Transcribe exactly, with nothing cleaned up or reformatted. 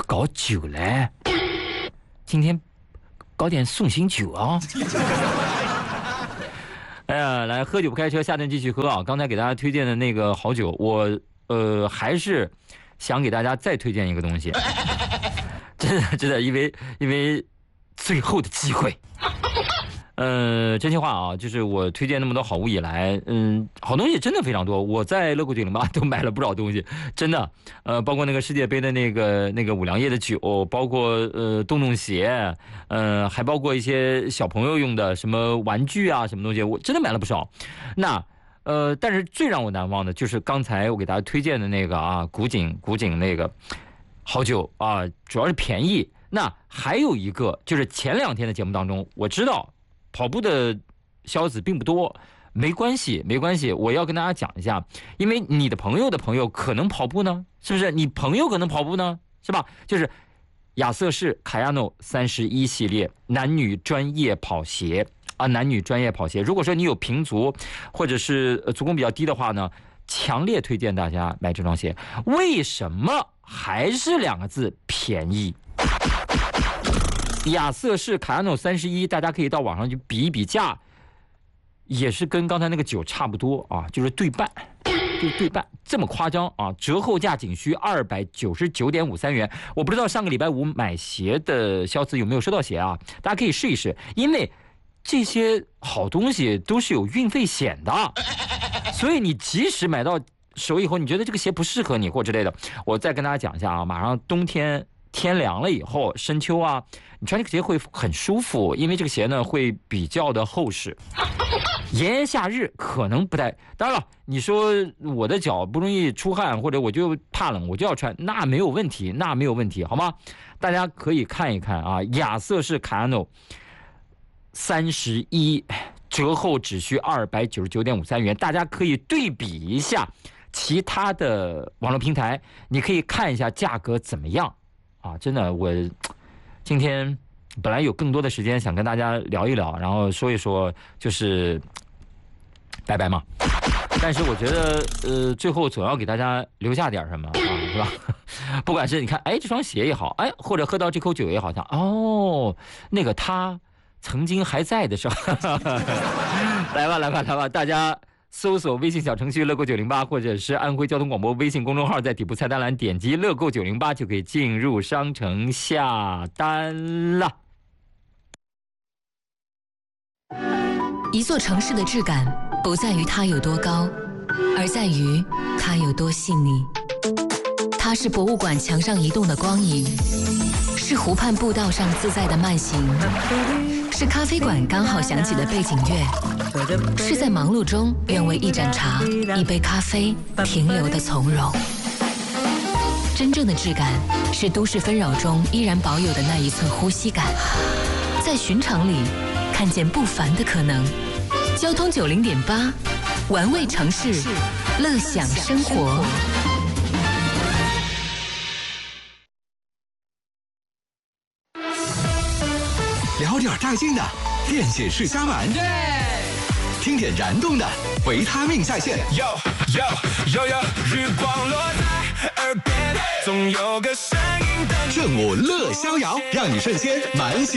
搞酒嘞，今天搞点送行酒啊。哎呀，来喝酒不开车，下顿继续喝啊！刚才给大家推荐的那个好酒，我呃还是想给大家再推荐一个东西，真的真的，因为因为最后的机会。呃，真心话啊，就是我推荐那么多好物以来，嗯，好东西真的非常多。我在乐购九零八都买了不少东西，真的。呃，包括那个世界杯的那个那个五粮液的酒，包括呃洞洞鞋，呃，还包括一些小朋友用的什么玩具啊，什么东西，我真的买了不少。那呃，但是最让我难忘的就是刚才我给大家推荐的那个啊，古井古井那个好酒啊，主要是便宜。那还有一个就是前两天的节目当中，我知道。跑步的消息并不多，没关系，没关系。我要跟大家讲一下，因为你的朋友的朋友可能跑步呢，是不是？你朋友可能跑步呢，是吧？就是亚瑟士卡亚诺三十一系列男女专业跑鞋啊，男女专业跑鞋。如果说你有平足或者是足弓比较低的话呢，强烈推荐大家买这双鞋。为什么？还是两个字，便宜。亚瑟士卡亚诺三十一，大家可以到网上去比一比价，也是跟刚才那个酒差不多啊，就是对半，就对半，这么夸张啊！折后价仅需二百九十九点五三元。我不知道上个礼拜五买鞋的肖子有没有收到鞋啊？大家可以试一试，因为这些好东西都是有运费险的，所以你即使买到手以后，你觉得这个鞋不适合你或之类的，我再跟大家讲一下啊，马上冬天。天凉了以后，深秋啊，你穿这个鞋会很舒服，因为这个鞋呢会比较的厚实。炎炎夏日可能不太，当然了，你说我的脚不容易出汗，或者我就怕冷，我就要穿，那没有问题，那没有问题，好吗？大家可以看一看啊，亚瑟士卡亚诺三十一，折后只需二百九十九点五三元，大家可以对比一下其他的网络平台，你可以看一下价格怎么样。啊，真的，我今天本来有更多的时间想跟大家聊一聊，然后说一说，就是拜拜嘛。但是我觉得，呃，最后总要给大家留下点什么啊，是吧？不管是你看，哎，这双鞋也好，哎，或者喝到这口酒也好，像哦，那个他曾经还在的时候，来吧，来吧，来吧，大家。搜索微信小程序乐购九零八，或者是安徽交通广播微信公众号，在底部菜单栏点击乐购九零八就可以进入商城下单了。 一座城市的质感不在于它有多高，而在于它有多细腻。它是博物馆墙上移动的光影，是湖畔步道上自在的慢行，是咖啡馆刚好响起的背景乐，是在忙碌中愿为一盏茶、一杯咖啡停留的从容。真正的质感是都市纷扰中依然保有的那一寸呼吸感，在寻常里看见不凡的可能。交通九零点八，玩味城市，乐享生活。 聊点带劲的，电解质加满，听点燃动的，维他命在线。 有有有有，日光落在耳边，总有个声音等正午乐逍遥，让你瞬间满血。